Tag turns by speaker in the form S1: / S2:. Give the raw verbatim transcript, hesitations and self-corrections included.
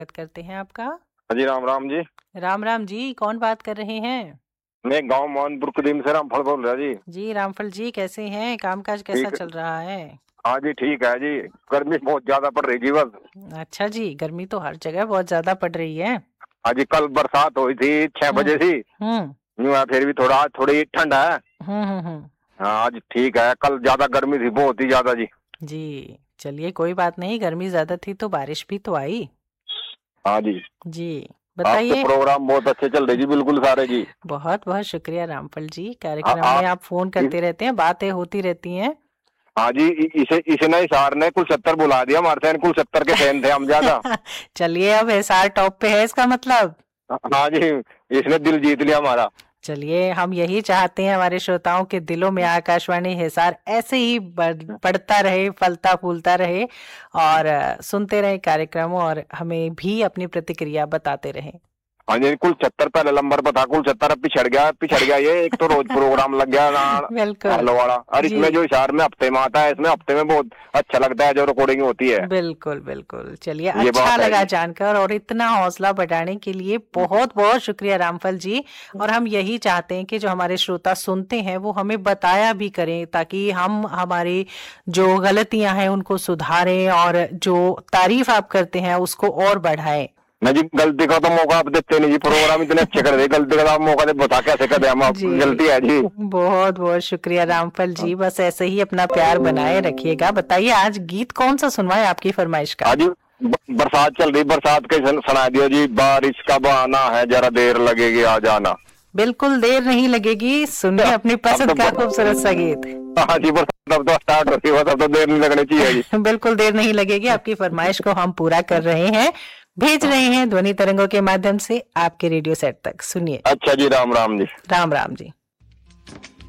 S1: स्वागत करते हैं आपका।
S2: जी राम राम जी।
S1: राम राम जी, कौन बात कर रहे हैं?
S2: मैं गांव मोहनपुर कदीम से रामफल बोल रहा जी।
S1: जी रामफल जी, कैसे हैं? कामकाज कैसा
S2: ठीक।
S1: चल रहा है?
S2: हाँ जी ठीक है जी। गर्मी बहुत ज्यादा पड़ रही जी बस।
S1: अच्छा जी, गर्मी तो हर जगह बहुत ज्यादा पड़ रही है।
S2: हाँ जी, कल बरसात हुई थी छह
S1: हम्म
S2: बजे थी।
S1: हम्म
S2: यूं है, फिर भी थोड़ा आज थोड़ी ठंड है।
S1: हम्म हम्म हम्म।
S2: हाँ आज ठीक है, कल ज्यादा गर्मी थी, बहुत ही ज्यादा जी।
S1: जी चलिए, कोई बात नहीं, गर्मी ज्यादा थी तो बारिश भी तो आई।
S2: हाँ जी।
S1: जी
S2: आपके
S1: बताइए।
S2: प्रोग्राम बहुत अच्छे चल रहे जी, बिल्कुल सारे जी।
S1: बहुत बहुत शुक्रिया रामफल जी,
S2: आ,
S1: कार्यक्रम में
S2: आप
S1: आप फोन
S2: इस,
S1: करते रहते हैं, बातें होती रहती हैं।
S2: हाँ जी, इ- इसे इसे ना इशार ने कुल सत्तर बुला दिया, हमारे फैन कुल सत्तर के फैन थे हम ज्यादा।
S1: चलिए, अब एसआर टॉप पे है इसका मतलब।
S2: हाँ जी, इसने दिल जीत लिया हमारा।
S1: चलिए, हम यही चाहते हैं हमारे श्रोताओं के दिलों में आकाशवाणी हिसार ऐसे ही बढ़, बढ़ता रहे, फलता फूलता रहे और अ, सुनते रहे कार्यक्रम और हमें भी अपनी प्रतिक्रिया बताते रहे।
S2: हाँ जी, कुल छत्तर पहले नंबर पर था, कुल छत्तर अब पिछड़ गया पिछड़ गया ये एक तो रोज प्रोग्राम लग गया ना।
S1: बिल्कुल
S2: हेलो वाला, और
S1: जी।
S2: इसमें जो इशार में हफ्ते में आता है, इसमें हफ्ते में बहुत अच्छा लगता है जो रिकॉर्डिंग होती है।
S1: बिल्कुल बिल्कुल, चलिए
S2: ये
S1: अच्छा
S2: बात है
S1: लगा
S2: जी।
S1: जानकर और इतना हौसला बढ़ाने के लिए बहुत बहुत शुक्रिया रामफल जी। और हम यही चाहते हैं कि जो हमारे श्रोता सुनते हैं वो हमें बताया भी करें, ताकि हम हमारी जो गलतियां हैं उनको सुधारें और जो तारीफ आप करते हैं उसको और बढ़ाएं।
S2: नहीं जी, गलती का तो मौका आप देते नहीं जी, प्रोग्राम इतने अच्छे कर दे, गलती का तो आप मौका दे, बता कैसे कर दे हम, आप
S1: जी
S2: गलती है जी।
S1: बहुत बहुत शुक्रिया रामफल जी, बस ऐसे ही अपना प्यार बनाए रखिएगा। बताइए, आज गीत कौन सा सुनवाए आपकी फरमाइश का?
S2: हाँ जी, ब- बरसात चल रही, बरसात के सन- सुना दिया जी, बारिश का बहाना है, जरा देर लगेगी आ जाना।
S1: बिल्कुल देर नहीं लगेगी, सुनिए अपनी
S2: अब
S1: पसंद
S2: तो
S1: का
S2: ब-
S1: खूबसूरत सा गीत।
S2: हाँ जी, बरसात अब तो स्टार्ट होती है, बस अब तो देर नहीं लगनी चाहिए जी।
S1: बिल्कुल देर नहीं लगेगी, आपकी फरमाइश को हम पूरा कर रहे हैं, भेज रहे हैं ध्वनि तरंगों के माध्यम से आपके रेडियो सेट तक। सुनिए।
S2: अच्छा जी, राम राम जी।
S1: राम राम जी।